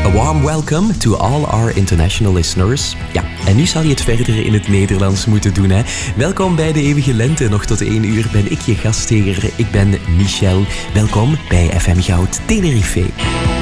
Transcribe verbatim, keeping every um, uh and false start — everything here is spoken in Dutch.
A warm welcome to all our international listeners. Ja, en nu zal je het verder in het Nederlands moeten doen, hè. Welkom bij de Eeuwige Lente. Nog tot één uur ben ik je gastheer. Ik ben Michel. Welkom bij F M Goud Tenerife.